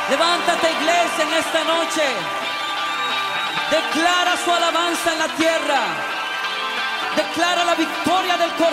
Levántate, iglesia, en esta noche. Declara su alabanza en la tierra. Declara la victoria del